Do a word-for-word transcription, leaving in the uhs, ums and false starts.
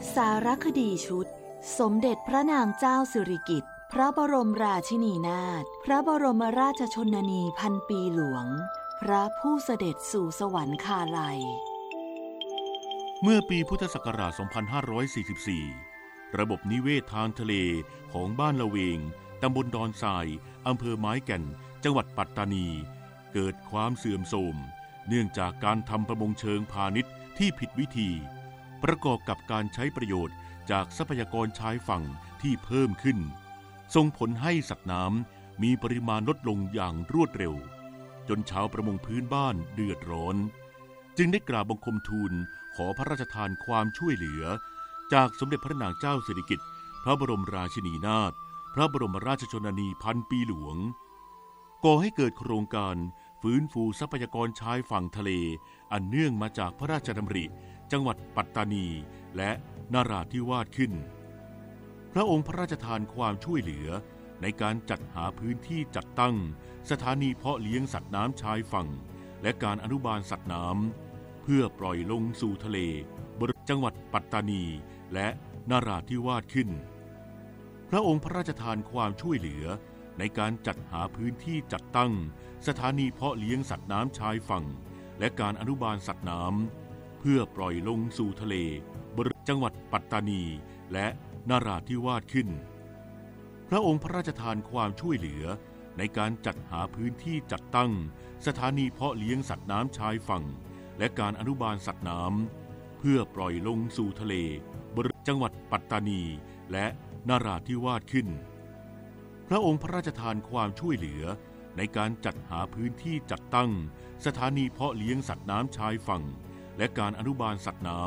สารคดีชุดสมเด็จพระนางเจ้าสิริกิติ์พระบรมราชินีนาถพระบรมราชชนนีพันปีหลวงพระผู้เสด็จสู่สวรรคาลัยเมื่อปีพุทธศักราช สองพันห้าร้อยสี่สิบสี่ ระบบนิเวศทางทะเลของบ้านละเวงตำบลดอนทรายอำเภอไม้แก่นจังหวัดปัตตานีเกิดความเสื่อมโทรมเนื่องจากการทำประมงเชิงพาณิชย์ที่ผิดวิธีประกอบกับการใช้ประโยชน์จากทรัพยากรชายฝั่งที่เพิ่มขึ้นส่งผลให้สัตว์น้ำมีปริมาณลดลงอย่างรวดเร็วจนชาวประมงพื้นบ้านเดือดร้อนจึงได้กราบบังคมทูลขอพระราชทานความช่วยเหลือจากสมเด็จพระนางเจ้าสิริกิติ์พระบรมราชินีนาถพระบรมราชชนนีพันปีหลวงก่อให้เกิดโครงการฟื้นฟูทรัพยากรชายฝั่งทะเลอันเนื่องมาจากพระราชดำริจังหวัดปัตตานีและนราธิวาสขึ้นพระองค์พระราชทานความช่วยเหลือในการจัดหาพื้นที่จัดตั้งสถานีเพาะเลี้ยงสัตว์น้ำชายฝั่งและการอนุบาลสัตว์น้ำเพื่อปล่อยลงสู่ทะเลบริเวณจังหวัดปัตตานีและนราธิวาสขึ้นพระองค์พระราชทานความช่วยเหลือในการจัดหาพื้นที่จัดตั้งสถานีเพาะเลี้ยงสัตว์น้ำชายฝั่งและการอนุบาลสัตว์น้ำเพื่อปล่อยลงสู่ทะเลบริเวณจังหวัดปัตตานีและนราธิวาสขึ้นพระองค์พระราชทานความช่วยเหลือในการจัดหาพื้นที่จัดตั้งสถานีเพาะเลี้ยงสัตว์น้ำชายฝั่งและการอนุบาลสัตว์น้ำเพื่อปล่อยลงสู่ทะเลบริเวณจังหวัดปัตตานีและนราธิวาสขึ้นพระองค์พระราชทานความช่วยเหลือในการจัดหาพื้นที่จัดตั้งสถานีเพาะเลี้ยงสัตว์น้ำชายฝั่งและการอนุบาลสัตว์น้